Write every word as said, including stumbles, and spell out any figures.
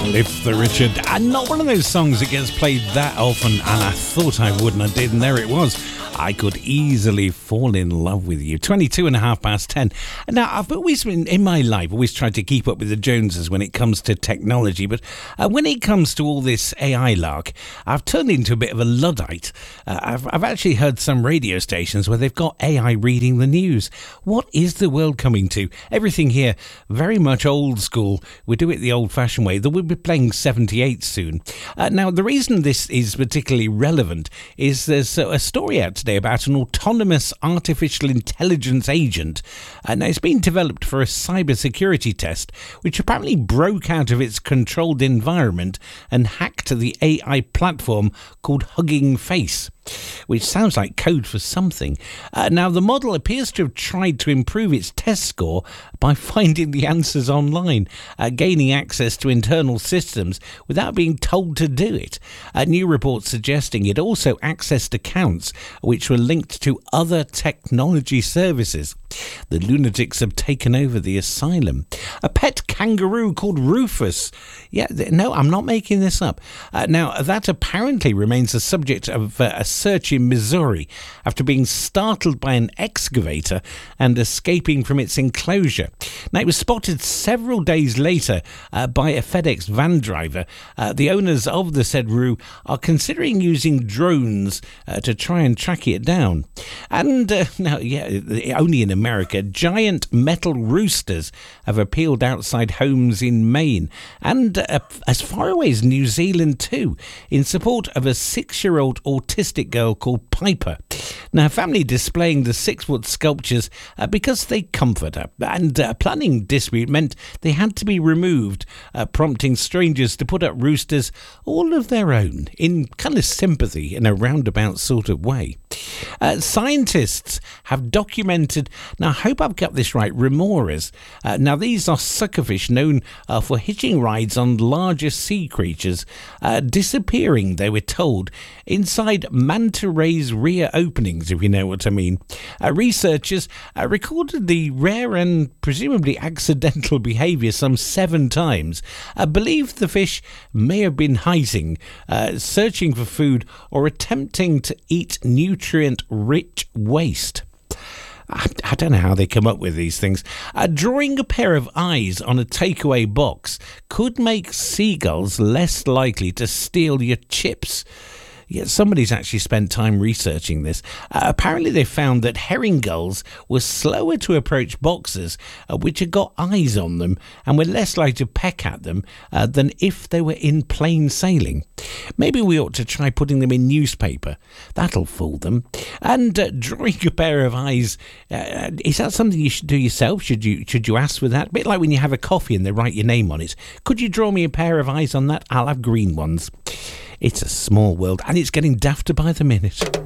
Cliff Richard, and not one of those songs that gets played that often, and I thought I would and I did, and there it was. I could easily fall in love with you. twenty-two and a half past ten. Now, I've always been, in my life, always tried to keep up with the Joneses when it comes to technology, but uh, when it comes to all this A I lark, I've turned into a bit of a Luddite. Uh, I've, I've actually heard some radio stations where they've got A I reading the news. What is the world coming to? Everything here, very much old school. We do it the old-fashioned way. We'll be playing seventy-eight soon. Uh, now, the reason this is particularly relevant is there's a, a story out today about an autonomous artificial intelligence agent, and it's been developed for a cybersecurity test, which apparently broke out of its controlled environment and hacked the A I platform called Hugging Face, which sounds like code for something. Uh, now, the model appears to have tried to improve its test score by finding the answers online, uh, gaining access to internal systems without being told to do it. A new report suggesting it also accessed accounts which were linked to other technology services. The lunatics have taken over the asylum. A pet kangaroo called Rufus. Yeah, no, I'm not making this up. Uh, now, that apparently remains the subject of uh, a search in Missouri after being startled by an excavator and escaping from its enclosure. Now, it was spotted several days later uh, by a FedEx van driver. Uh, the owners of the said roo are considering using drones uh, to try and track it down. And uh, now, yeah, only in America, giant metal roosters have appeared outside homes in Maine and uh, as far away as New Zealand too, in support of a six-year-old autistic girl called Piper. Now, family displaying the six-foot sculptures uh, because they comfort her, and a uh, planning dispute meant they had to be removed, uh, prompting strangers to put up roosters all of their own in kind of sympathy in a roundabout sort of way. Uh, scientists have documented, now I hope I've got this right, remoras. Uh, now these are suckerfish known uh, for hitching rides on larger sea creatures, uh, disappearing, they were told, inside manta rays' rear openings, if you know what I mean. Uh, researchers uh, recorded the rare and presumably accidental behaviour some seven times. Uh, believe the fish may have been hiding, uh, searching for food, or attempting to eat nutrient-rich waste. I, I don't know how they come up with these things. Uh, drawing a pair of eyes on a takeaway box could make seagulls less likely to steal your chips. Yeah, somebody's actually spent time researching this. Uh, apparently they found that herring gulls were slower to approach boxes uh, which had got eyes on them and were less likely to peck at them uh, than if they were in plain sailing. Maybe we ought to try putting them in newspaper. That'll fool them. And uh, drawing a pair of eyes, uh, is that something you should do yourself? Should you should you ask for that? A bit like when you have a coffee and they write your name on it. Could you draw me a pair of eyes on that? I'll have green ones. It's a small world, and it's getting dafter by the minute.